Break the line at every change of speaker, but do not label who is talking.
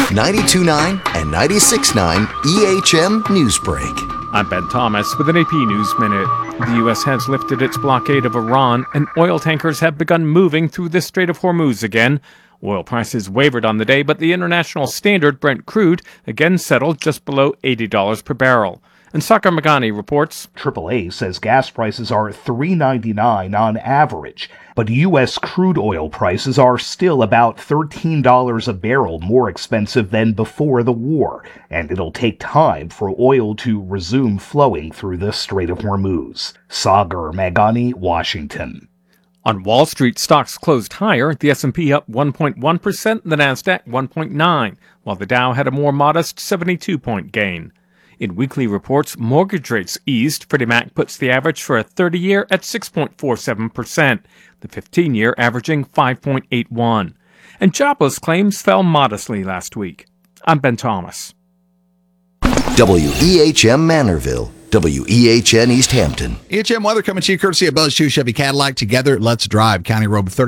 92.9 and 96.9 EHM Newsbreak.
I'm Ben Thomas with an AP News Minute. The U.S. has lifted its blockade of Iran, and oil tankers have begun moving through the Strait of Hormuz again. Oil prices wavered on the day, but the international standard Brent crude again settled just below $80 per barrel. And Sakar Meghani reports,
AAA says gas prices are $3.99 on average, but U.S. crude oil prices are still about $13 a barrel more expensive than before the war, and it'll take time for oil to resume flowing through the Strait of Hormuz. Sakar Meghani, Washington.
On Wall Street, stocks closed higher, the S&P up 1.1%, the Nasdaq 1.9%, while the Dow had a more modest 72-point gain. In weekly reports, mortgage rates eased. Freddie Mac puts the average for a 30-year at 6.47%, the 15-year averaging 5.81%. And jobless claims fell modestly last week. I'm Ben Thomas.
WEHM Manorville. WEHN East Hampton.
EHM weather coming to you courtesy of Buzz 2 Chevy Cadillac. Together, let's drive. County Road 30.